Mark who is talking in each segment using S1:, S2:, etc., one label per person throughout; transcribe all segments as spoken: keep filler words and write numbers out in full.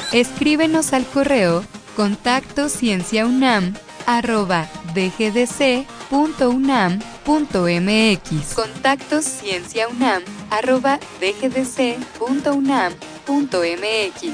S1: Escríbenos al correo contacto cienciaunam arroba dgdc punto unam punto mx. Contacto cienciaunam arroba dgdc punto unam punto mx.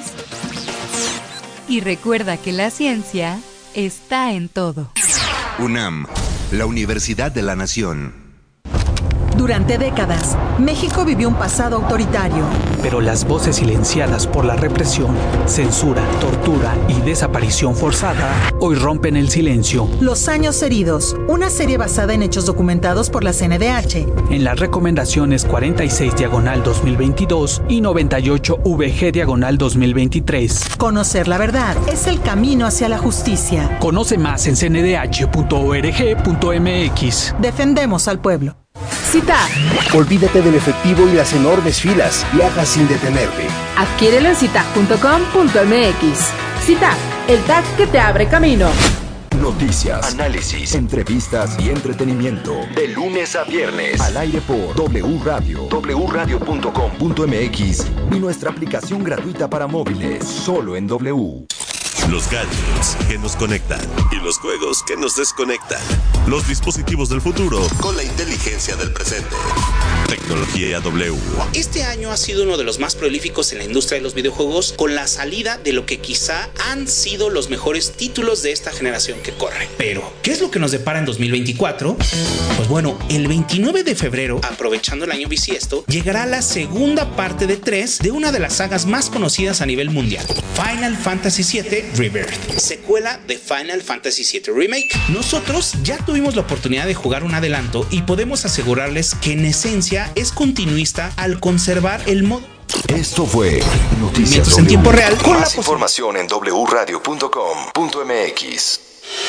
S1: Y recuerda que la ciencia está en todo.
S2: UNAM, la Universidad de la Nación.
S3: Durante décadas, México vivió un pasado autoritario.
S4: Pero las voces silenciadas por la represión, censura, tortura y desaparición forzada hoy rompen el silencio.
S3: Los años heridos, una serie basada en hechos documentados por la C N D H.
S4: En las recomendaciones cuarenta y seis diagonal dos mil veintidós y noventa y ocho V G diagonal dos mil veintitrés.
S3: Conocer la verdad es el camino hacia la justicia.
S4: Conoce más en c n d h punto org punto m x.
S3: Defendemos al pueblo.
S5: CITAG.
S6: Olvídate del efectivo y las enormes filas. Viaja sin detenerte.
S5: Adquiérelo en citag punto com punto m x. CITAG, el tag que te abre camino.
S7: Noticias, análisis, entrevistas y entretenimiento. De lunes a viernes. Al aire por W Radio, w radio punto com punto m x y nuestra aplicación gratuita para móviles. Solo en W.
S8: Los gadgets que nos conectan y los juegos que nos desconectan. Los dispositivos del futuro con la inteligencia del presente. Tecnología W.
S9: Este año ha sido uno de los más prolíficos en la industria de los videojuegos, con la salida de lo que quizá han sido los mejores títulos de esta generación que corre. Pero, ¿qué es lo que nos depara en dos mil veinticuatro? Pues bueno, el veintinueve de febrero, aprovechando el año bisiesto, llegará la segunda parte de tres de una de las sagas más conocidas a nivel mundial, Final Fantasy siete Rebirth, secuela de Final Fantasy siete Remake. Nosotros ya tuvimos la oportunidad de jugar un adelanto y podemos asegurarles que en esencia es continuista al conservar el modo.
S7: Esto fue Noticias
S9: en tiempo real.
S7: Con más información en w radio punto com punto m x.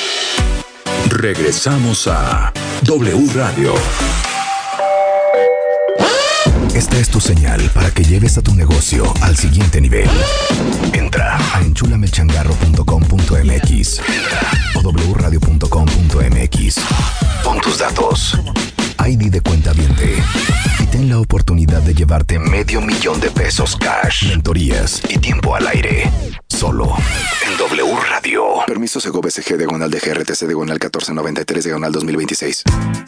S7: Regresamos a W Radio. Esta es tu señal para que lleves a tu negocio al siguiente nivel. Entra a enchulamechangarro punto com punto m x o w radio punto com punto m x. Pon tus datos, I D de cuentaviente y ten la oportunidad de llevarte medio millón de pesos cash, mentorías y tiempo al aire. Solo en W Radio. Permiso Sego B C G diagonal de G R T C diagonal catorce noventa y tres diagonal dos mil veintiséis.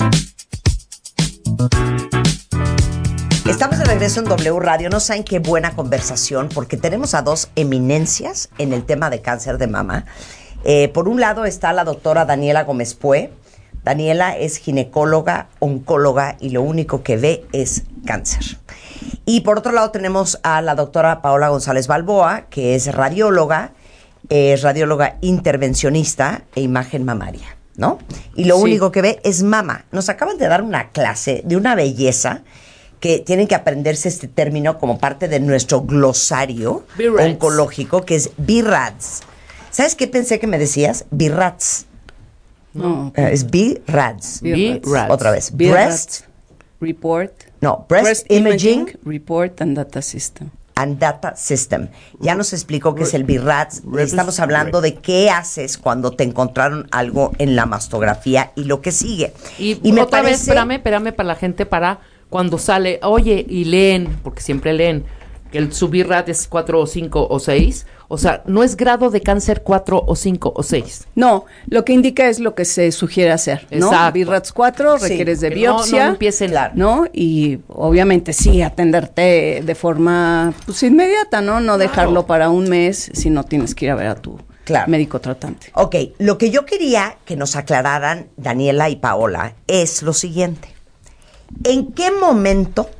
S10: Estamos de regreso en W Radio. No saben qué buena conversación, porque tenemos a dos eminencias en el tema de cáncer de mama. Eh, por un lado está la doctora Daniela Gómez Pue. Daniela es ginecóloga, oncóloga y lo único que ve es cáncer. Y por otro lado tenemos a la doctora Paola González Balboa, que es radióloga, es radióloga intervencionista e imagen mamaria, ¿no? Y lo sí. único que ve es mama. Nos acaban de dar una clase de una belleza que tienen que aprenderse este término como parte de nuestro glosario B-Rats. Oncológico, que es B R A D S. ¿Sabes qué pensé que me decías? B R A D S. No. Uh, es B R A D S.
S11: B R A D S.
S10: Otra vez.
S11: B R A D S.
S10: Breast.
S11: Report.
S10: No, Breast, Breast imaging,
S11: imaging. Report and Data System.
S10: And Data System. Ya nos explicó qué es el B R A D S. Y estamos hablando de qué haces cuando te encontraron algo en la mastografía y lo que sigue.
S11: Y,
S10: y me
S11: otra
S10: parece...
S11: vez, espérame, espérame para la gente, para cuando sale, oye, y leen, porque siempre leen, que el, su B R A D es cuatro o cinco o seis. O sea, no es grado de cáncer cuatro o cinco o seis.
S12: No, lo que indica es lo que se sugiere hacer, ¿no?
S11: Exacto.
S12: B R A D S cuatro,
S10: Sí,
S12: requieres de
S11: que
S12: biopsia.
S11: No, no empiecen.
S12: ¿No? Y obviamente sí, atenderte de forma pues, inmediata, ¿no? No dejarlo para un mes si no tienes que ir a ver a tu
S10: Claro.
S12: médico tratante.
S10: Ok, lo que yo quería que nos aclararan Daniela y Paola es lo siguiente. ¿En qué momento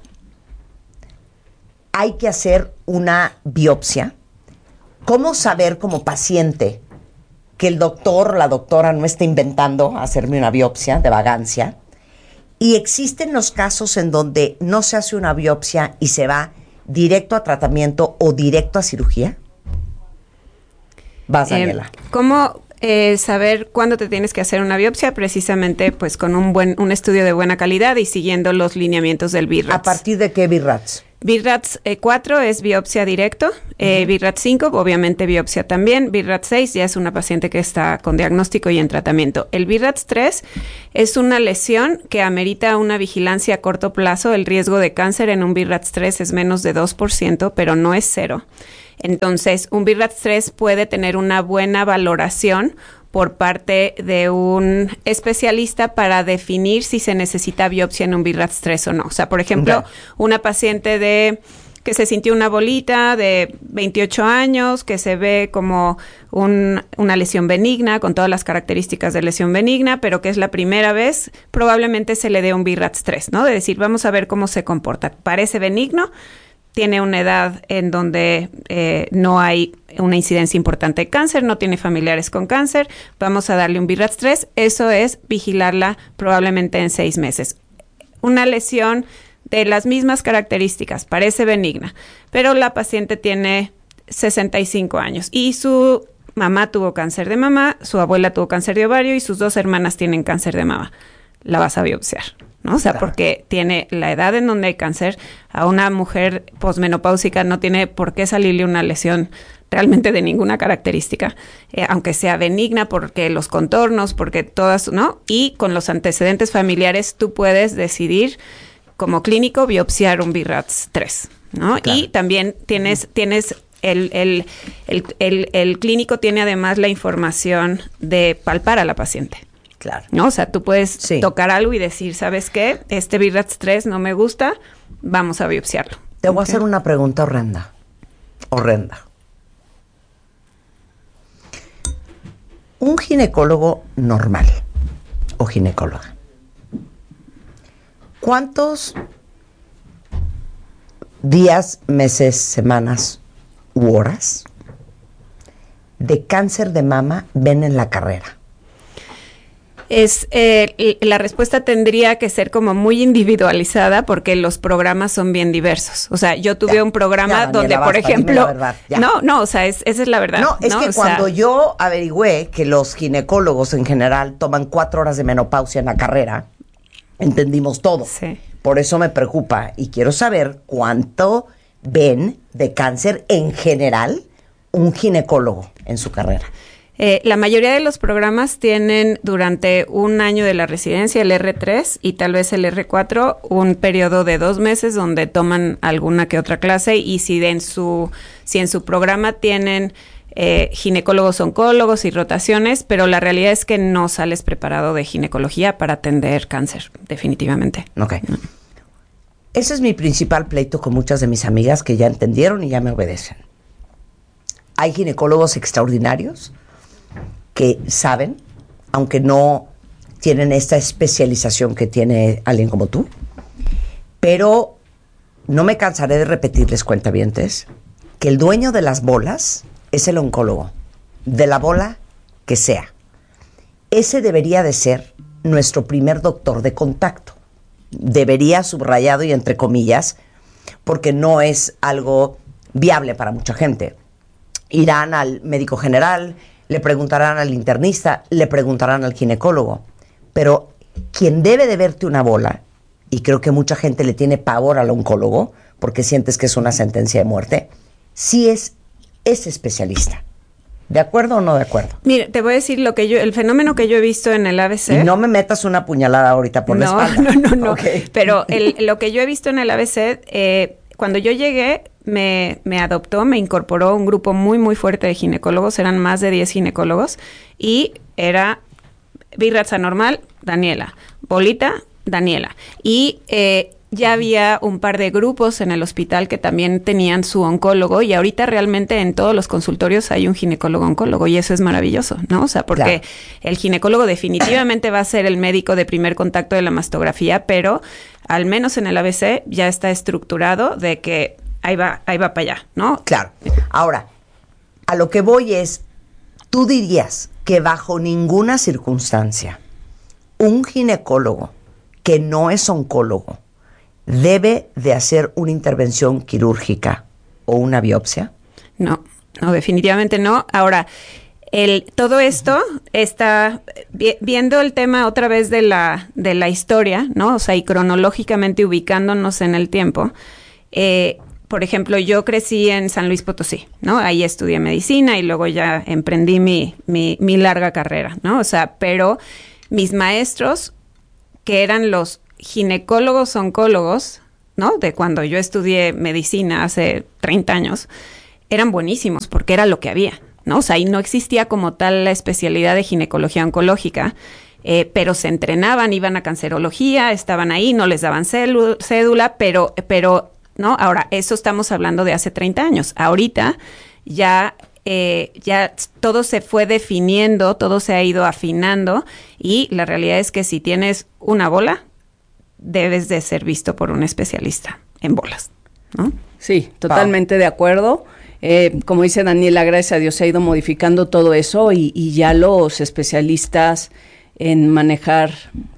S10: hay que hacer una biopsia? ¿Cómo saber como paciente que el doctor o la doctora no está inventando hacerme una biopsia de vagancia? Y existen los casos en donde no se hace una biopsia y se va directo a tratamiento o directo a cirugía. Vas, Daniela.
S13: Eh, ¿Cómo eh, saber cuándo te tienes que hacer una biopsia? Precisamente, pues, con un buen un estudio de buena calidad y siguiendo los lineamientos del B R A D S.
S10: ¿A partir de qué B R A D S?
S13: BIRATS cuatro es biopsia directo, eh, uh-huh. BIRATS cinco obviamente biopsia también, BIRATS seis ya es una paciente que está con diagnóstico y en tratamiento. El BIRATS tres es una lesión que amerita una vigilancia a corto plazo. El riesgo de cáncer en un BIRATS tres es menos de dos por ciento, pero no es cero. Entonces, un BIRATS tres puede tener una buena valoración por parte de un especialista para definir si se necesita biopsia en un BIRATS tres o no. O sea, por ejemplo, okay. una paciente de que se sintió una bolita de veintiocho años, que se ve como un, una lesión benigna, con todas las características de lesión benigna, pero que es la primera vez, probablemente se le dé un BIRATS tres, ¿no? De decir, vamos a ver cómo se comporta. Parece benigno, tiene una edad en donde eh, no hay una incidencia importante de cáncer, no tiene familiares con cáncer, vamos a darle un BIRATS tres, eso es vigilarla probablemente en seis meses. Una lesión de las mismas características, parece benigna, pero la paciente tiene sesenta y cinco años y su mamá tuvo cáncer de mama, su abuela tuvo cáncer de ovario y sus dos hermanas tienen cáncer de mama. La vas a biopsiar, ¿no? O sea, claro. porque tiene la edad en donde hay cáncer. A una mujer posmenopáusica no tiene por qué salirle una lesión realmente de ninguna característica, eh, aunque sea benigna, porque los contornos, porque todas, ¿no? Y con los antecedentes familiares tú puedes decidir como clínico biopsiar un BIRATS tres, ¿no? Claro. Y también tienes, tienes el, el, el, el, el clínico tiene además la información de palpar a la paciente.
S10: Claro.
S13: ¿No? O sea, tú puedes sí. tocar algo y decir, ¿sabes qué? Este BIRATS tres no me gusta, vamos a biopsiarlo.
S10: Te voy okay. a hacer una pregunta horrenda. Horrenda. Un ginecólogo normal o ginecóloga, ¿cuántos días, meses, semanas u horas de cáncer de mama ven en la carrera?
S13: Es eh, la respuesta tendría que ser como muy individualizada porque los programas son bien diversos. O sea, yo tuve ya, un programa ya, donde, por ejemplo, verdad, no, no, o sea, es, esa es la verdad.
S10: No, es
S13: ¿no?
S10: que
S13: o
S10: cuando
S13: sea,
S10: yo averigüé que los ginecólogos en general toman cuatro horas de menopausia en la carrera, entendimos todo.
S13: Sí.
S10: Por eso me preocupa y quiero saber cuánto ven de cáncer en general un ginecólogo en su carrera.
S13: Eh, la mayoría de los programas tienen durante un año de la residencia el erre tres y tal vez el erre cuatro un periodo de dos meses donde toman alguna que otra clase y si en su, si en su programa tienen eh, ginecólogos, oncólogos y rotaciones, pero la realidad es que no sales preparado de ginecología para atender cáncer, definitivamente.
S10: Ok. Ese es mi principal pleito con muchas de mis amigas que ya entendieron y ya me obedecen. Hay ginecólogos extraordinarios que saben, aunque no tienen esta especialización que tiene alguien como tú, pero no me cansaré de repetirles, cuentavientes, que el dueño de las bolas es el oncólogo, de la bola que sea. Ese debería de ser nuestro primer doctor de contacto. Debería, subrayado y entre comillas, porque no es algo viable para mucha gente. Irán al médico general, le preguntarán al internista, le preguntarán al ginecólogo. Pero quien debe de verte una bola, y creo que mucha gente le tiene pavor al oncólogo, porque sientes que es una sentencia de muerte, sí es ese especialista. ¿De acuerdo o no de acuerdo?
S13: Mira, te voy a decir lo que yo, el fenómeno que yo he visto en el A B C.
S10: Y no me metas una puñalada ahorita por
S13: no,
S10: la espalda.
S13: No, no, no.
S10: Okay.
S13: Pero el, lo que yo he visto en el A B C, eh, cuando yo llegué, me, me adoptó, me incorporó un grupo muy, muy fuerte de ginecólogos. Eran más de diez ginecólogos. Y era BIRATS anormal, Daniela. Bolita, Daniela. Y eh, ya había un par de grupos en el hospital que también tenían su oncólogo y ahorita realmente en todos los consultorios hay un ginecólogo oncólogo y eso es maravilloso, ¿no? O sea, porque claro, el ginecólogo definitivamente va a ser el médico de primer contacto de la mastografía, pero al menos en el A B C ya está estructurado de que ahí va, ahí va para allá, ¿no?
S10: Claro. Ahora, a lo que voy es, tú dirías que bajo ninguna circunstancia un ginecólogo que no es oncólogo ¿debe de hacer una intervención quirúrgica o una biopsia?
S13: No, no, definitivamente no. Ahora, el, todo esto está vi, viendo el tema otra vez de la, de la historia, ¿no? O sea, y cronológicamente ubicándonos en el tiempo. Eh, por ejemplo, yo crecí en San Luis Potosí, ¿no? Ahí estudié medicina y luego ya emprendí mi, mi, mi larga carrera, ¿no? O sea, pero mis maestros, que eran los ginecólogos oncólogos, ¿no? De cuando yo estudié medicina hace treinta años, eran buenísimos porque era lo que había, ¿no? O sea, ahí no existía como tal la especialidad de ginecología oncológica, eh, pero se entrenaban, iban a cancerología, estaban ahí, no les daban célu- cédula, pero, pero, ¿no? Ahora, eso estamos hablando de hace treinta años. Ahorita ya, eh, ya todo se fue definiendo, todo se ha ido afinando y la realidad es que si tienes una bola, debes de ser visto por un especialista en bolas, ¿no?
S12: Sí, totalmente de acuerdo. Eh, como dice Daniela, gracias a Dios se ha ido modificando todo eso y, y ya los especialistas en manejar,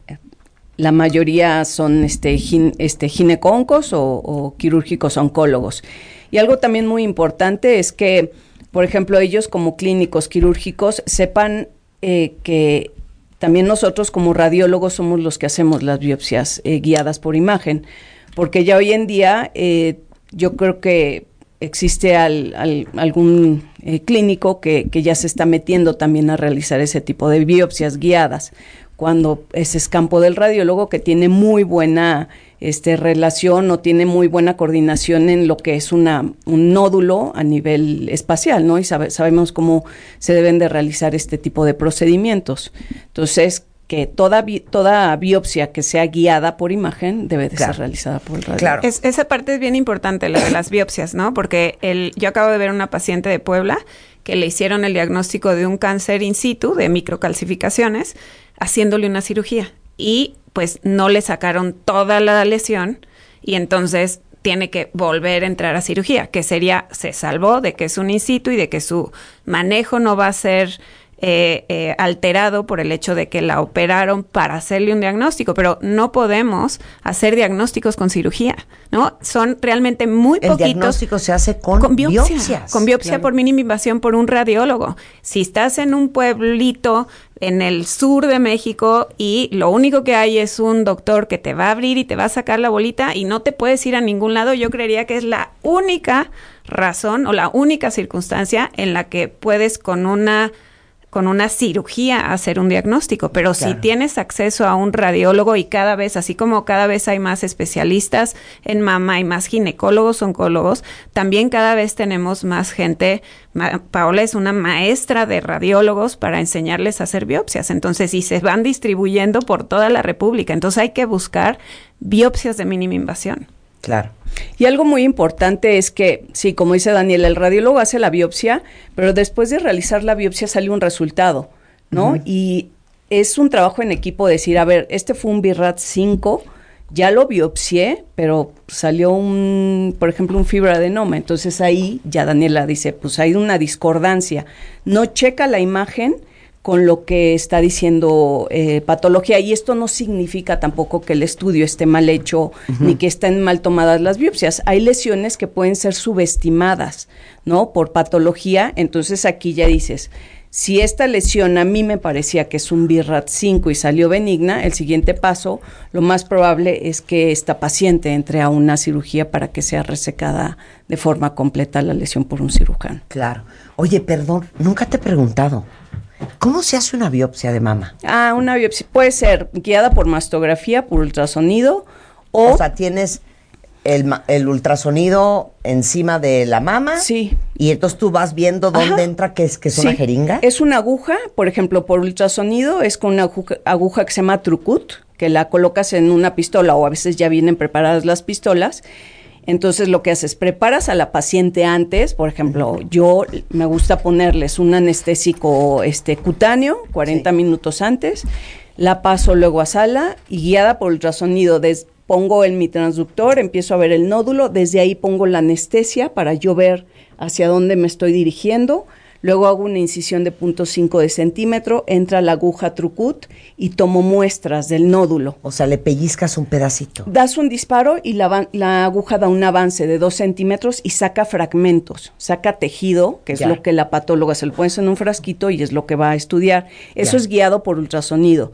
S12: la mayoría son este, gin, este gineconcos o, o quirúrgicos oncólogos. Y algo también muy importante es que, por ejemplo, ellos como clínicos quirúrgicos sepan eh, que también nosotros como radiólogos somos los que hacemos las biopsias eh, guiadas por imagen, porque ya hoy en día eh, yo creo que existe al, al, algún eh, clínico que, que ya se está metiendo también a realizar ese tipo de biopsias guiadas, cuando ese es campo del radiólogo que tiene muy buena este, relación o tiene muy buena coordinación en lo que es una, un nódulo a nivel espacial, ¿no? Y sabe, sabemos cómo se deben de realizar este tipo de procedimientos. Entonces, que toda, bi- toda biopsia que sea guiada por imagen debe de claro. ser realizada por el radiólogo.
S13: Claro. Es, esa parte es bien importante, la de las biopsias, ¿no? Porque el, yo acabo de ver una paciente de Puebla que le hicieron el diagnóstico de un cáncer in situ, de microcalcificaciones, haciéndole una cirugía. Y pues no le sacaron toda la lesión y entonces tiene que volver a entrar a cirugía, que sería, se salvó de que es un in situ y de que su manejo no va a ser Eh, eh, alterado por el hecho de que la operaron para hacerle un diagnóstico, pero no podemos hacer diagnósticos con cirugía, ¿no? Son realmente muy
S10: el
S13: poquitos.
S10: El diagnóstico se hace con,
S13: con biopsia,
S10: biopsias.
S13: Con biopsia
S10: Claro.
S13: por mínima invasión por un radiólogo. Si estás en un pueblito en el sur de México y lo único que hay es un doctor que te va a abrir y te va a sacar la bolita y no te puedes ir a ningún lado, yo creería que es la única razón o la única circunstancia en la que puedes con una con una cirugía hacer un diagnóstico, pero claro. si tienes acceso a un radiólogo y cada vez, así como cada vez hay más especialistas en mama y más ginecólogos, oncólogos, también cada vez tenemos más gente. Ma- Paola es una maestra de radiólogos para enseñarles a hacer biopsias, entonces, y se van distribuyendo por toda la República, entonces hay que buscar biopsias de mínima invasión.
S10: Claro.
S12: Y algo muy importante es que, sí, como dice Daniela, el radiólogo hace la biopsia, pero después de realizar la biopsia sale un resultado, ¿no? Uh-huh. Y es un trabajo en equipo decir, a ver, este fue un BIRAT cinco, ya lo biopsié, pero salió un, por ejemplo, un fibroadenoma. Entonces ahí ya Daniela dice, pues hay una discordancia. No checa la imagen con lo que está diciendo eh, patología, y esto no significa tampoco que el estudio esté mal hecho, uh-huh. ni que estén mal tomadas las biopsias. Hay lesiones que pueden ser subestimadas, ¿no? Por patología, entonces aquí ya dices, si esta lesión a mí me parecía que es un BIRAT cinco y salió benigna, el siguiente paso, lo más probable es que esta paciente entre a una cirugía para que sea resecada de forma completa la lesión por un cirujano.
S10: Claro. Oye, perdón, nunca te he preguntado, ¿cómo se hace una biopsia de mama?
S12: Ah, una biopsia puede ser guiada por mastografía, por ultrasonido, o...
S10: O sea, tienes el, el ultrasonido encima de la mama.
S12: Sí.
S10: Y entonces tú vas viendo dónde Ajá. entra, que es, que es sí. una jeringa.
S12: Es una aguja, por ejemplo, por ultrasonido, es con una aguja, aguja que se llama Trucut, que la colocas en una pistola, o a veces ya vienen preparadas las pistolas. Entonces lo que haces, preparas a la paciente antes, por ejemplo, yo me gusta ponerles un anestésico este, cutáneo, cuarenta sí. minutos antes, la paso luego a sala y guiada por ultrasonido, des, pongo en mi transductor, empiezo a ver el nódulo, desde ahí pongo la anestesia para yo ver hacia dónde me estoy dirigiendo. Luego hago una incisión de punto cinco de centímetro, entra la aguja Trucut y tomo muestras del nódulo.
S10: O sea, le pellizcas un pedacito.
S12: Das un disparo y la, la aguja da un avance de dos centímetros y saca fragmentos, saca tejido, que es ya. lo que la patóloga se lo pone en un frasquito y es lo que va a estudiar. Eso ya. es guiado por ultrasonido.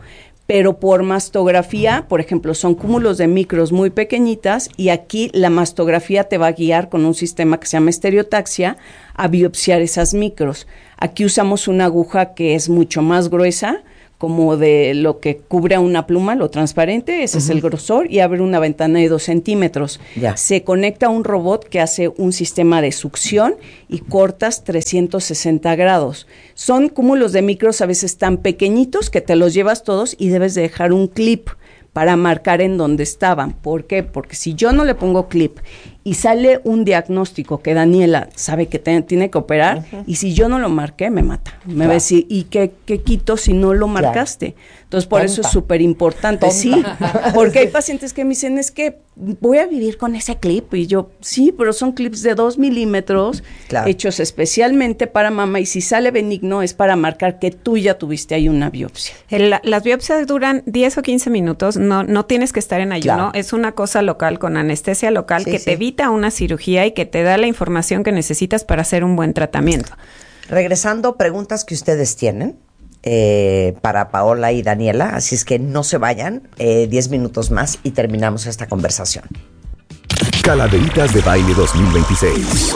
S12: pero por mastografía, por ejemplo, son cúmulos de micros muy pequeñitas y aquí la mastografía te va a guiar con un sistema que se llama estereotaxia a biopsiar esas micros. Aquí usamos una aguja que es mucho más gruesa, como de lo que cubre a una pluma, lo transparente, ese uh-huh. es el grosor, y abre una ventana de dos centímetros. Ya. Se conecta a un robot que hace un sistema de succión y cortas trescientos sesenta grados. Son cúmulos de micros a veces tan pequeñitos que te los llevas todos y debes de dejar un clip para marcar en dónde estaban. ¿Por qué? Porque si yo no le pongo clip y sale un diagnóstico que Daniela sabe que te, tiene que operar, uh-huh. y si yo no lo marqué, me mata. Me claro. va a decir, ¿y qué, qué quito si no lo marcaste? Claro. Entonces, por Tonta. eso es súper importante. Tonta. Sí, porque hay pacientes que me dicen, es que voy a vivir con ese clip. Y yo, sí, pero son clips de dos milímetros, claro. hechos especialmente para mamá. Y si sale benigno, es para marcar que tú ya tuviste ahí una biopsia.
S13: El, las biopsias duran diez o quince minutos. No, no tienes que estar en ayuno. Claro. Es una cosa local, con anestesia local, sí, que sí. te evita una cirugía y que te da la información que necesitas para hacer un buen tratamiento.
S10: Regresando, preguntas que ustedes tienen eh, para Paola y Daniela, así es que no se vayan, eh, diez minutos más y terminamos esta conversación.
S7: Calaveritas de Baile dos mil veintiséis.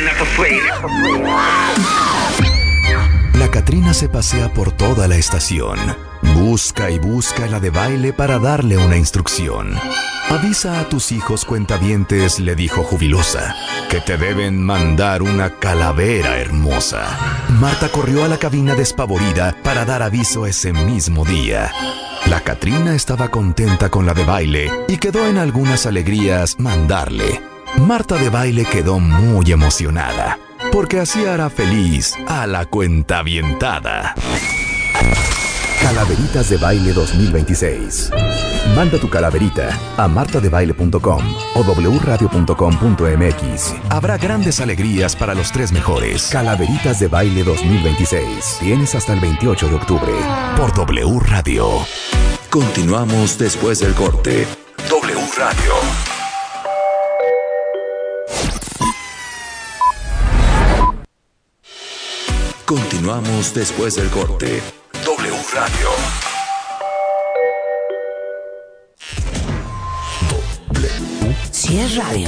S7: La Catrina se pasea por toda la estación. Busca y busca la de baile para darle una instrucción. Avisa a tus hijos cuentavientes, le dijo jubilosa, que te deben mandar una calavera hermosa. Marta corrió a la cabina despavorida para dar aviso ese mismo día. La Catrina estaba contenta con la de baile y quedó en algunas alegrías mandarle. Marta de baile quedó muy emocionada, porque así hará feliz a la cuentavientada. Calaveritas de Baile dos mil veintiséis. Manda tu calaverita a marta de baile punto com o w radio punto com punto m x. Habrá grandes alegrías para los tres mejores. Calaveritas de Baile dos mil veintiséis. Tienes hasta el veintiocho de octubre por W Radio. Continuamos después del corte. W Radio. Continuamos después del corte. W Radio.
S14: W. Si es radio.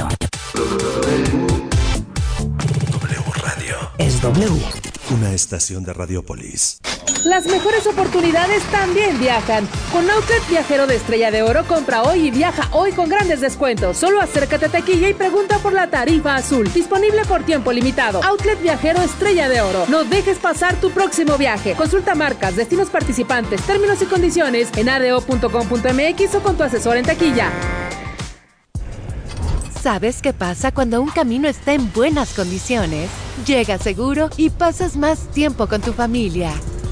S7: W Radio.
S14: Es W.
S8: Una estación de Radiopolis.
S5: Las mejores oportunidades también viajan. Con Outlet Viajero de Estrella de Oro, compra hoy y viaja hoy con grandes descuentos. Solo acércate a taquilla y pregunta por la tarifa azul. Disponible por tiempo limitado. Outlet Viajero Estrella de Oro. No dejes pasar tu próximo viaje. Consulta marcas, destinos participantes, términos y condiciones en a d o punto com punto m x o con tu asesor en taquilla.
S1: ¿Sabes qué pasa cuando un camino está en buenas condiciones? Llegas seguro y pasas más tiempo con tu familia.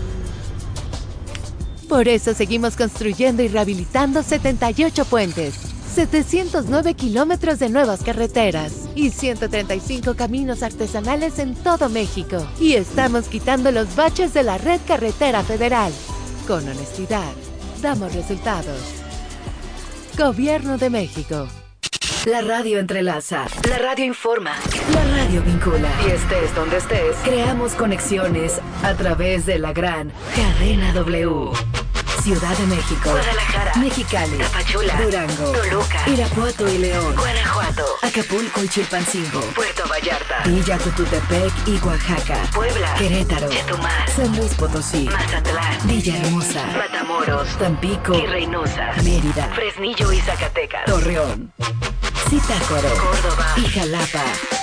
S1: Por eso seguimos construyendo y rehabilitando setenta y ocho puentes, setecientos nueve kilómetros de nuevas carreteras y ciento treinta y cinco caminos artesanales en todo México. Y estamos quitando los baches de la red carretera federal. Con honestidad, damos resultados. Gobierno de México.
S14: La radio entrelaza, la radio informa, la radio vincula. Y estés donde estés, creamos conexiones a través de la gran cadena W. Ciudad de México, Guadalajara, Mexicali, Tapachula, Durango, Toluca, Irapuato y León, Guanajuato, Acapulco y Chilpancingo, Puerto Vallarta, Villa Cotutepec y Oaxaca, Puebla, Querétaro, Chetumal, San Luis Potosí, Mazatlán, Villahermosa, Matamoros, Tampico y Reynosa, Mérida, Fresnillo y Zacatecas, Torreón, Zitácuaro, Córdoba y Jalapa.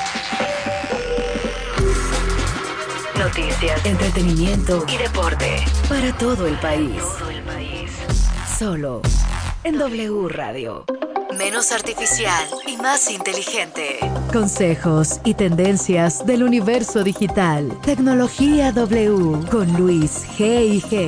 S14: Noticias, entretenimiento y deporte para todo el país. Todo el país. Solo en W Radio. Menos artificial y más inteligente.
S1: Consejos y tendencias del universo digital. Tecnología W con Luis G y G.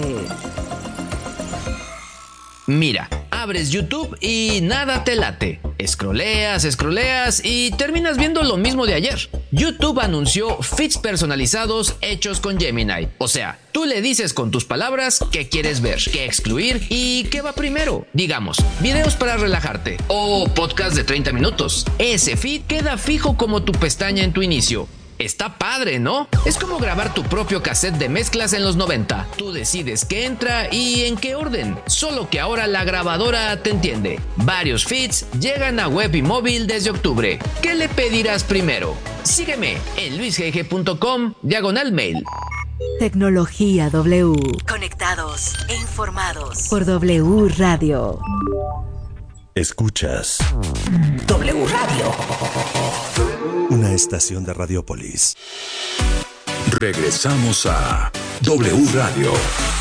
S15: Mira, abres YouTube y nada te late. Scrolleas, scrolleas y terminas viendo lo mismo de ayer. YouTube anunció feeds personalizados hechos con Gemini. O sea, tú le dices con tus palabras qué quieres ver, qué excluir y qué va primero. Digamos, videos para relajarte o podcast de treinta minutos. Ese feed queda fijo como tu pestaña en tu inicio. Está padre, ¿no? Es como grabar tu propio cassette de mezclas en los noventa. Tú decides qué entra y en qué orden. Solo que ahora la grabadora te entiende. Varios feeds llegan a web y móvil desde octubre. ¿Qué le pedirás primero? Sígueme en luisgg.com diagonal mail.
S14: Tecnología W. Conectados e informados por W Radio.
S8: Escuchas
S10: W Radio.
S8: Una estación de Radiopolis.
S7: Regresamos a W Radio.